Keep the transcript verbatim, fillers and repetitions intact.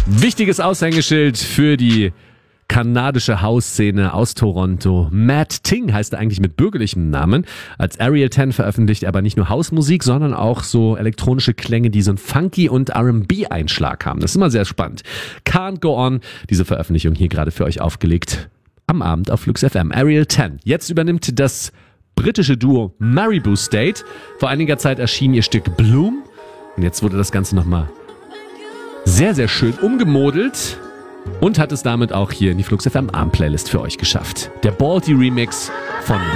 Wichtiges Aushängeschild für die kanadische Hausszene aus Toronto. Matt Ting heißt er eigentlich mit bürgerlichem Namen. Als Ariel zehn veröffentlicht er aber nicht nur Hausmusik, sondern auch so elektronische Klänge, die so einen funky und R and B-Einschlag haben. Das ist immer sehr spannend. Can't Go On, diese Veröffentlichung hier gerade für euch aufgelegt am Abend auf Flux F M. Ariel zehn. Jetzt übernimmt das britische Duo Maribou State. Vor einiger Zeit erschien ihr Stück Bloom. Und jetzt wurde das Ganze nochmal sehr, sehr schön umgemodelt und hat es damit auch hier in die Flux F M Abend Playlist für euch geschafft. Der Balti Remix von